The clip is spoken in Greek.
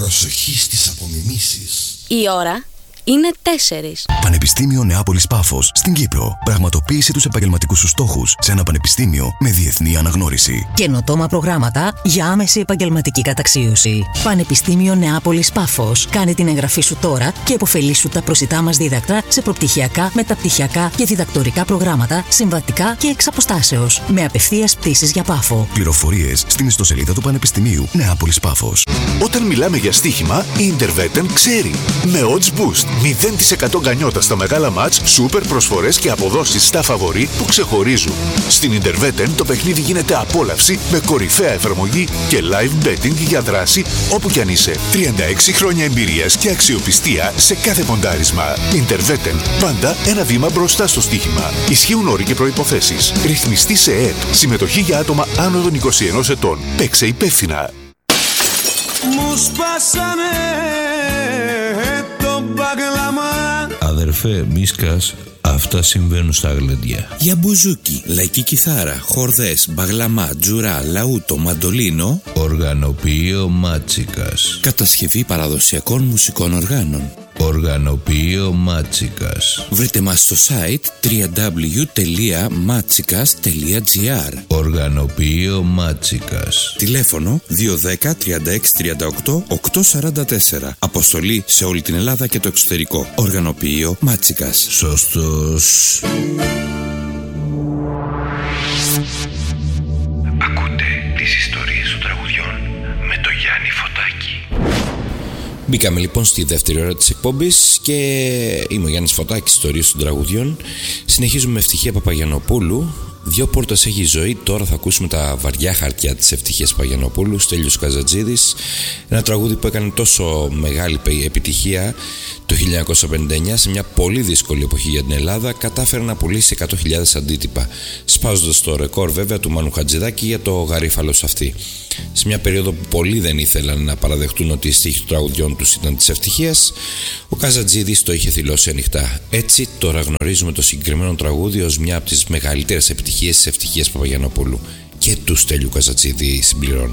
Προσοχή στις απομιμήσεις. Η ώρα είναι 4. Πανεπιστήμιο Νεάπολης Πάφος στην Κύπρο. Πραγματοποίησε τους επαγγελματικούς σου στόχους σε ένα πανεπιστήμιο με διεθνή αναγνώριση. Καινοτόμα προγράμματα για άμεση επαγγελματική καταξίωση. Πανεπιστήμιο Νεάπολης Πάφος. Κάνε την εγγραφή σου τώρα και επωφελήσου τα προσιτά μας δίδακτρα σε προπτυχιακά, μεταπτυχιακά και διδακτορικά προγράμματα, συμβατικά και εξ αποστάσεως. Με απευθείας πτήσεις για Πάφο. Πληροφορίες στην ιστοσελίδα του Πανεπιστημίου Νεάπολης Πάφος. Όταν μιλάμε για στοίχημα, η Interveten ξέρει. Με odds boost. 0% γκανιότα στα μεγάλα μάτς, σούπερ προσφορές και αποδόσεις στα φαβορί που ξεχωρίζουν. Στην Interveten το παιχνίδι γίνεται απόλαυση με κορυφαία εφαρμογή και live betting για δράση όπου κι αν είσαι. 36 χρόνια εμπειρίας και αξιοπιστία σε κάθε ποντάρισμα. Interveten. Πάντα ένα βήμα μπροστά στο στοίχημα. Ισχύουν όροι και προϋποθέσεις. Ρυθμιστή σε ΕΕΠ. Συμμετοχή για άτομα άνω των 21 ετών. Παίξε υπεύθυνα. Μου σπάσανε το μπαγλαμά. Αδερφέ, μη σκάς, αυτά συμβαίνουν στα γλεντιά. Για μπουζούκι, λαϊκή κιθάρα, χορδές, μπαγλαμά, τζουρά, λαούτο, μαντολίνο. Οργανοποιείο Μάτσικας. Κατασκευή παραδοσιακών μουσικών οργάνων. Οργανοποιείο Μάτσικας. Βρείτε μας στο site www.matsikas.gr. Οργανοποιείο Μάτσικας. Τηλέφωνο 210 36 38 844. Αποστολή σε όλη την Ελλάδα και το εξωτερικό. Οργανοποιείο Μάτσικας. Σωστός. Ακούτε τις ιστορίες των τραγουδιών με το Γιάννη Φωτάκη. Μπήκαμε λοιπόν στη δεύτερη ώρα της εκπομπής και είμαι ο Γιάννης Φωτάκης, ιστορίες των τραγουδιών. Συνεχίζουμε με Ευτυχία Παπαγιαννοπούλου. Δύο πόρτες έχει η ζωή. Τώρα θα ακούσουμε τα βαριά χαρτιά της Ευτυχίας Παπαγιαννοπούλου, Στέλιος Καζατζίδης. Ένα τραγούδι που έκανε τόσο μεγάλη επιτυχία το 1959, σε μια πολύ δύσκολη εποχή για την Ελλάδα, κατάφερε να πουλήσει 100.000 αντίτυπα, σπάζοντας το ρεκόρ βέβαια του Μάνου Χατζηδάκη για το Γαρίφαλο Σαυτί. Σε μια περίοδο που πολλοί δεν ήθελαν να παραδεχτούν ότι οι στίχοι των τραγουδιών τους ήταν της ευτυχίας, ο Καζατζίδης το είχε δηλώσει ανοιχτά. Έτσι τώρα γνωρίζουμε το συγκεκριμένο τραγούδι ως μια από τις μεγαλύτερες επιτυχίες της Ευτυχίας Παπαγιαννοπούλου. Και του Στέλιου Καζατζίδη συμπληρώνω.